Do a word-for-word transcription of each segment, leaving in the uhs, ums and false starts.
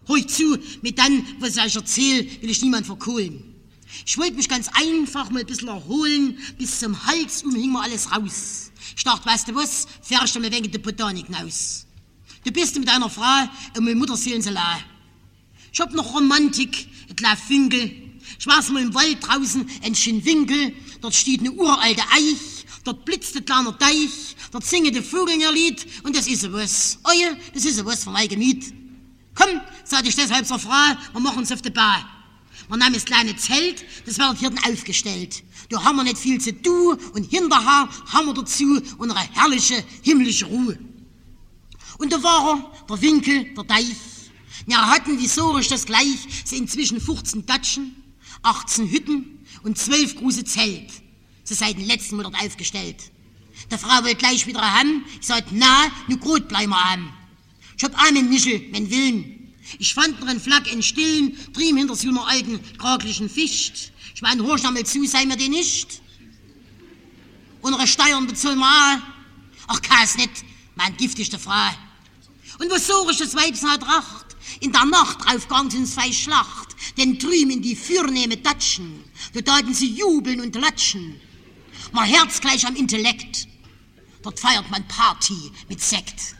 Ruhig zu, mit dann, was ich euch erzähle, will ich niemand verkohlen. Ich wollte mich ganz einfach mal ein bisschen erholen, bis zum Hals um hing mir alles raus. Ich dachte, weißt du was, fährst du mal wegen der Botanik hinaus. Du bist mit deiner Frau und meine Mutter sehen sie la. Ich hab noch Romantik, ein kleiner Finkel. Ich war's mal im Wald draußen, ein schönen Winkel. Dort steht eine uralte Eich, dort blitzt ein kleiner Deich, dort singen die Vögel ihr Lied und das ist was. Oh ja, das ist was von meinem Gemüt. Komm, sagte ich deshalb zur Frau, wir machen's auf der Bahn. Wir nahmen das kleine Zelt, das wird hier dann aufgestellt. Da haben wir nicht viel zu tun und hinterher haben wir dazu unsere herrliche himmlische Ruhe. Und da war er, der Winkel, der Deich. Ja, hatten die Sorisch das gleich, sie inzwischen fünfzehn Datschen, achtzehn Hütten und zwölf große Zelt. Sie seit dem letzten Mal dort aufgestellt. Der Frau wollte gleich wieder haben, ich sagte, na, nu gut bleiben wir haben. Ich hab einen Michel, mein Willen. Ich fand noch einen Flack in Stillen, trieben hinter so einer alten, kraglichen Ficht. Ich mein, horch einmal zu, sei mir den nicht. Unsere Steuern bezahlen wir auch. Ach, kann's nicht, mein giftigste Frau. Und was Sorisch das Weibs hat racht, in der Nacht drauf gang's ins Fei Schlacht, denn drüben in die fürnehme Datschen, da taten sie jubeln und latschen. Mein Herz gleich am Intellekt, dort feiert man Party mit Sekt.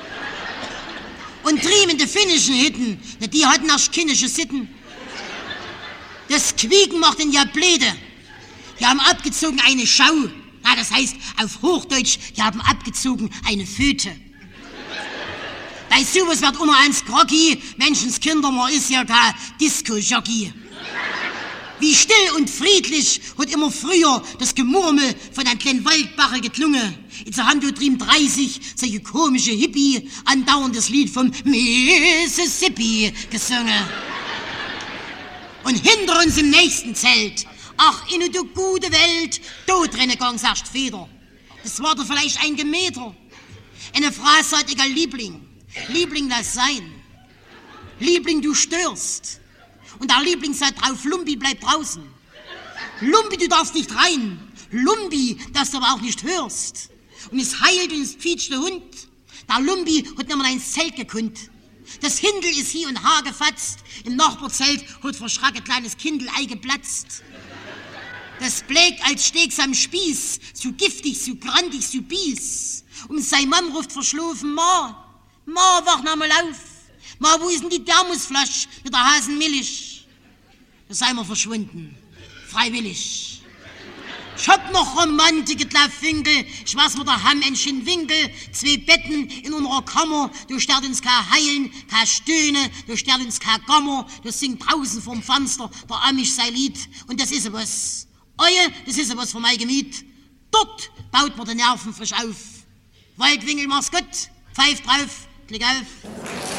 Und drüben in die finnischen Hütten, die hatten erst kindische Sitten. Das Quieken macht den ja bläde. Die haben abgezogen eine Schau. Na, das heißt auf Hochdeutsch, die haben abgezogen eine Föte. Bei sowas wird immer eins groggy, Menschenskinder, man ist ja kein Disco-Jockey. Wie still und friedlich hat immer früher das Gemurmel von einem kleinen Waldbache geklungen. Jetzt haben wir drüben dreißig solche komische Hippie andauernd das Lied vom Mississippi gesungen. Und hinter uns im nächsten Zelt, ach, in der gute Welt, dort drinnen gang's erst Feder. Das war doch vielleicht ein Gemeter. Eine Frau sagt, egal Liebling, Liebling, lass sein. Liebling, du störst. Und der Liebling sagt drauf, Lumpi, bleib draußen. Lumpi, du darfst nicht rein. Lumpi, dass du aber auch nicht hörst. Und es heilt und es quietscht der Hund. Der Lumpi hat nimmer ins Zelt gekunnt. Das Hindel ist hier und Haar gefatzt. Im Nachbarzelt hat verschrack ein kleines Kindel Ei geplatzt. Das blägt als stegs am Spieß, so giftig, so grandig, so bies. Und sein Mann ruft verschlafen, Ma, Ma, wach noch mal auf. Ma, wo ist denn die Thermosflasche mit der Hasenmilch? Da sei wir verschwunden. Freiwillig. Ich hab noch Romantik, etla Finkel. Ich weiß mir da haben ein schönen Winkel. Zwei Betten in unserer Kammer. Du stört uns kein Heilen, kein Stöhne. Du stört uns kein Gammer. Du singt draußen vorm Fenster der Amish sein Lied. Und das ist was. Oje, das ist was für mein Gemüt. Dort baut man die Nerven frisch auf. Waldwinkel, mach's gut. Pfeif drauf. Klick auf.